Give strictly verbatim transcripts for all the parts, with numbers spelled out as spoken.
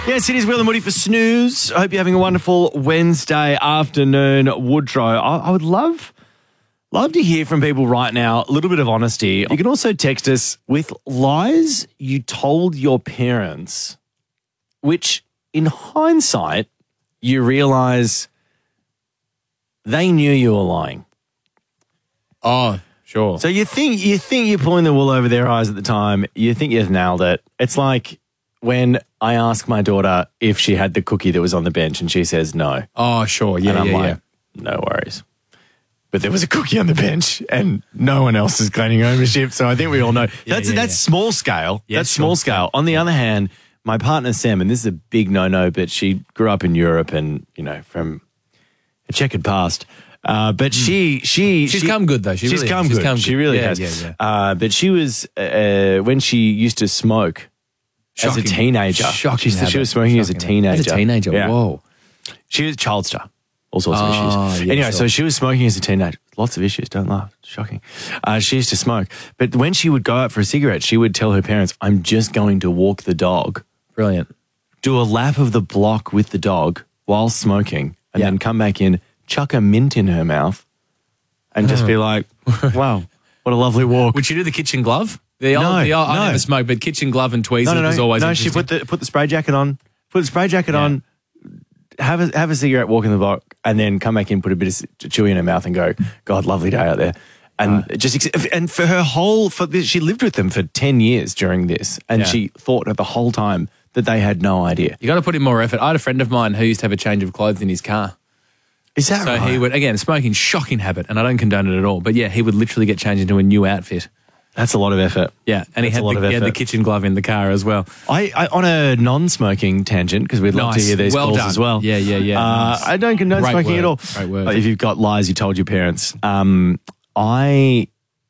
Yes, it is Will and Woody for Snooze. I hope you're having a wonderful Wednesday afternoon, Woodrow. I, I would love, love to hear from people right now. A little bit of honesty. You can also text us with lies you told your parents, which in hindsight, you realise they knew you were lying. Oh, sure. So you think you think you're pulling the wool over their eyes at the time. You think you've nailed it. It's like when I ask my daughter if she had the cookie that was on the bench and she says no. Oh, sure. Yeah, and I'm yeah, like, yeah. no worries. But there was a cookie on the bench and no one else is claiming ownership. So I think we all know. Yeah, that's yeah, that's yeah. small scale. Yeah, that's sure. small scale. On the other hand, my partner Sam, and this is a big no-no, but she grew up in Europe and, you know, from a checkered past. Uh, but she, she, She's she, come good though. She she's really, come she's good. come She good. really Yeah, has. yeah, yeah. Uh, but she was uh, when she used to smoke Shocking. as a teenager. Shocking She, she habit. was smoking as a Shocking teenager. habit. As a teenager, Yeah. whoa. She was a child star. All sorts of Oh, issues. yeah, anyway, sure. so she was smoking as a teenager. Lots of issues. Don't laugh. Shocking. Uh, she used to smoke. But when she would go out for a cigarette, she would tell her parents, I'm just going to walk the dog, Brilliant. do a lap of the block with the dog while smoking, and Yeah. then come back in, chuck a mint in her mouth, and just be like, wow, what a lovely walk. Would she do the kitchen glove? The old, No, the old, I no. never smoked, but kitchen glove and tweezers no, no, no. was always no, she interesting. put the, put the spray jacket on, put the spray jacket Yeah. on, have a, have a cigarette, walk in the block, and then come back in, put a bit of chewy in her mouth and go, God, lovely day out there. And just and for her whole, for this, she lived with them for ten years during this, and Yeah. she thought the whole time that they had no idea. You got to put in more effort. I had a friend of mine who used to have a change of clothes in his car. Is that So right? he would, again, smoking, shocking habit, and I don't condone it at all. But yeah, he would literally get changed into a new outfit. That's a lot of effort. Yeah, and he That's had, a lot the, of he had the effort. kitchen glove in the car as well. I, I on a non-smoking tangent, because we'd love to Nice. hear these Well calls done. as well. Yeah, yeah, yeah. Uh, Nice. I don't condone Great smoking word. at all. Great word. But if you've got lies you told your parents, um, I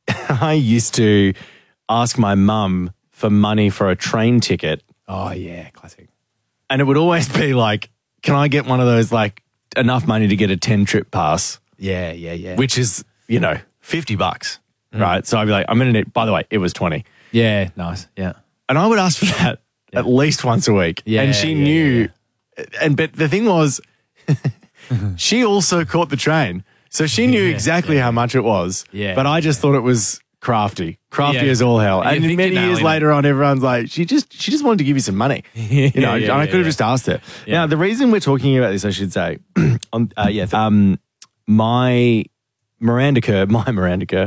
I used to ask my mum for money for a train ticket, Oh, yeah, classic. and it would always be like, "Can I get one of those like enough money to get a ten trip pass?" Yeah, yeah, yeah. Which is, you know, fifty bucks, right? So I'd be like, "I'm gonna need." By the way, it was twenty. Yeah, nice. Yeah. And I would ask for that at least once a week. Yeah, and she yeah, knew. And but the thing was, she also caught the train. So she knew Yeah, exactly how much it was. Yeah, But I just thought it was crafty. Crafty Yeah. as all hell. You And think many you're years nailing it. later on, everyone's like, she just she just wanted to give you some money. You know, yeah, and I yeah, could have yeah. just asked her. Yeah. Now, the reason we're talking about this, I should say, um, uh, yeah, um, my Miranda Kerr, my Miranda Kerr,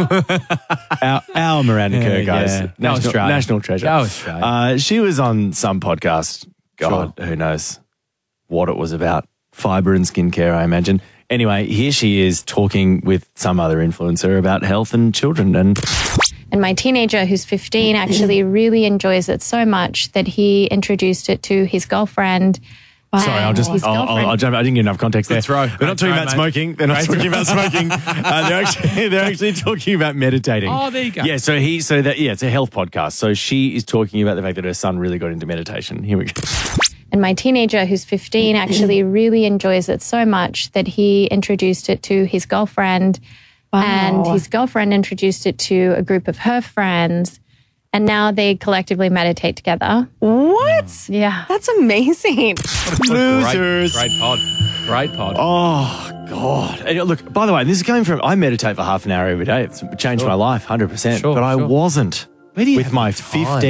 our, our Miranda Kerr, Yeah, guys, yeah. Go national, Australia. national treasure. Go Australia. Uh, she was on some podcast. God, who knows what it was about. Fibre and skincare, I imagine. Anyway, here she is talking with some other influencer about health and children. And And my teenager, who's fifteen, actually really enjoys it so much that he introduced it to his girlfriend. sorry, I'll and just, his I'll, I'll, girlfriend- I'll jump. I didn't get enough context there. Good throw. They're Great not talking throw, about mate. smoking. They're not Great talking throw. about smoking. Uh, they're actually they're actually talking about meditating. Oh, there you go. Yeah, so he, so that yeah, it's a health podcast. So she is talking about the fact that her son really got into meditation. Here we go. And my teenager, who's fifteen, actually really enjoys it so much that he introduced it to his girlfriend. And his girlfriend introduced it to a group of her friends. And now they collectively meditate together. What? Yeah. That's amazing. Losers. Great, great pod. Great pod. Oh God! And look, by the way, this is coming from. I meditate for half an hour every day. It's changed my life, hundred percent. Sure, But I sure. wasn't Where do you with have my the time? fifteen.